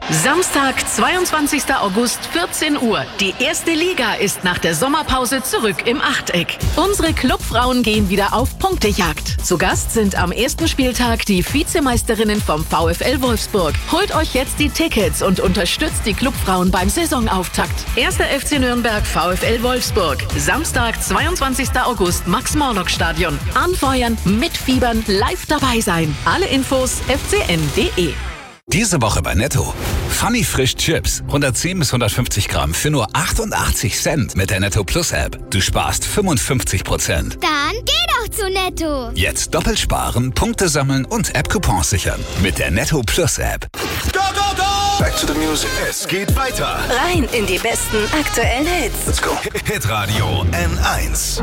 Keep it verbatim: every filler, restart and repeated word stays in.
Samstag, zweiundzwanzigster August, vierzehn Uhr. Die erste Liga ist nach der Sommerpause zurück im Achteck. Unsere Clubfrauen gehen wieder auf Punktejagd. Zu Gast sind am ersten Spieltag die Vizemeisterinnen vom VfL Wolfsburg. Holt euch jetzt die Tickets und unterstützt die Clubfrauen beim Saisonauftakt. erster F C Nürnberg, VfL Wolfsburg. Samstag, zweiundzwanzigster August, Max-Morlock-Stadion. Anfeuern, mitfiebern, live dabei sein. Alle Infos f c n punkt d e. Diese Woche bei Netto. Funny Frisch Chips. hundertzehn bis hundertfünfzig Gramm für nur achtundachtzig Cent mit der Netto Plus App. Du sparst fünfundfünfzig Prozent. Dann geh doch zu Netto. Jetzt doppelt sparen, Punkte sammeln und App-Coupons sichern. Mit der Netto Plus App. Go, go, go! Back to the music. Es geht weiter. Rein in die besten aktuellen Hits. Let's go. Hitradio N eins.